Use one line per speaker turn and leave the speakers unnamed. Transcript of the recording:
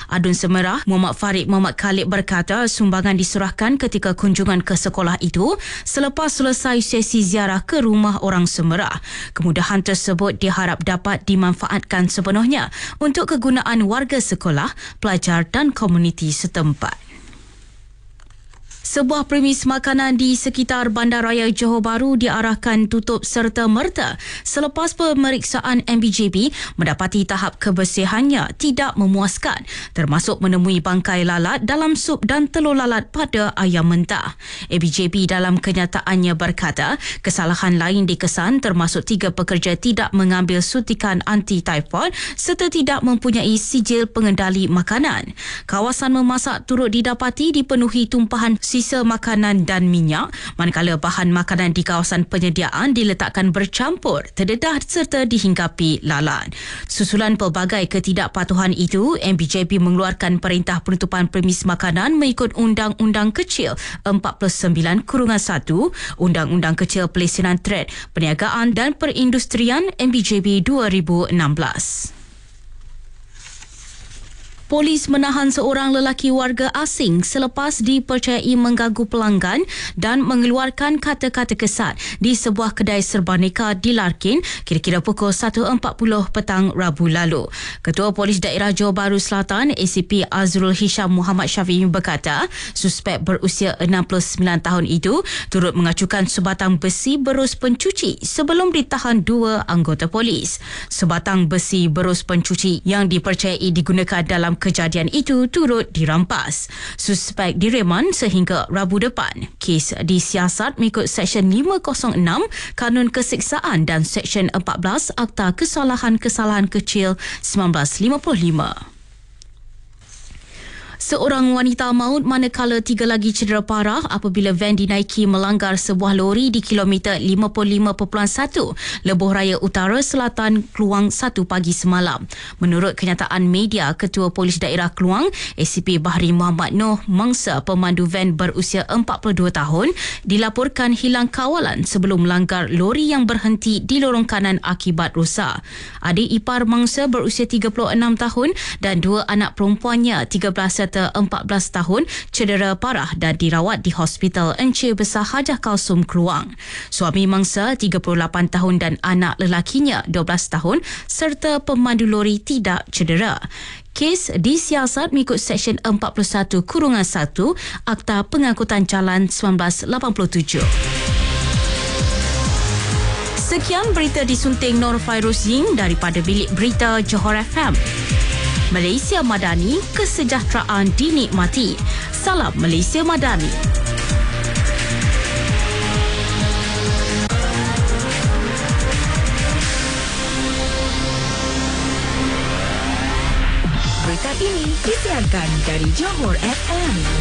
Adun Semerah Muhammad Farid Muhammad Khalid berkata sumbangan diserahkan ketika kunjungan ke sekolah itu selepas selesai sesi ziarah ke rumah orang Semerah. Kemudahan tersebut diharap dapat dimanfaatkan sepenuhnya untuk kegunaan warga sekolah, pelajar dan komuniti setempat. Sebuah premis makanan di sekitar Bandaraya Johor Bahru diarahkan tutup serta-merta selepas pemeriksaan MBJP mendapati tahap kebersihannya tidak memuaskan, termasuk menemui bangkai lalat dalam sup dan telur lalat pada ayam mentah. MBJP dalam kenyataannya berkata kesalahan lain dikesan termasuk 3 pekerja tidak mengambil suntikan anti-typhoid serta tidak mempunyai sijil pengendali makanan. Kawasan memasak turut didapati dipenuhi tumpahan sisa makanan dan minyak, manakala bahan makanan di kawasan penyediaan diletakkan bercampur, terdedah serta dihinggapi lalat. Susulan pelbagai ketidakpatuhan itu, MBJP mengeluarkan perintah penutupan premis makanan mengikut Undang-Undang Kecil 49/1, Undang-Undang Kecil Pelesiran Trade, Perniagaan dan Perindustrian MBJP 2016. Polis menahan seorang lelaki warga asing selepas dipercayai mengganggu pelanggan dan mengeluarkan kata-kata kesat di sebuah kedai serbaneka di Larkin kira-kira pukul 1.40 petang Rabu lalu. Ketua Polis Daerah Johor Bahru Selatan ACP Azrul Hisham Muhammad Syafi'i berkata suspek berusia 69 tahun itu turut mengacukan sebatang besi berus pencuci sebelum ditahan 2 anggota polis. Sebatang besi berus pencuci yang dipercayai digunakan dalam kejadian itu turut dirampas. Suspek direman sehingga Rabu depan. Kes disiasat mengikut Seksyen 506 Kanun Keseksaan dan Seksyen 14 Akta Kesalahan-Kesalahan Kecil 1955. Seorang wanita maut manakala 3 lagi cedera parah apabila van dinaiki melanggar sebuah lori di kilometer 55.1 Lebuh Raya Utara Selatan Kluang 1 pagi semalam. Menurut kenyataan media, Ketua Polis Daerah Kluang ACP Bahri Muhammad Noh, mangsa pemandu van berusia 42 tahun dilaporkan hilang kawalan sebelum melanggar lori yang berhenti di lorong kanan akibat rosak. Adik ipar mangsa berusia 36 tahun dan 2 anak perempuannya 13 serta 14 tahun cedera parah dan dirawat di Hospital Encik Besar Hajah Kalsum Kluang. Suami mangsa 38 tahun dan anak lelakinya 12 tahun serta pemandu lori tidak cedera. Kes disiasat mengikut Seksyen 41/1 Akta Pengangkutan Jalan 1987. Sekian berita disunting Nur Fairuzin daripada Bilik Berita Johor FM. Malaysia Madani, kesejahteraan dinikmati. Salam Malaysia Madani.
Berita ini disiarkan dari Johor FM.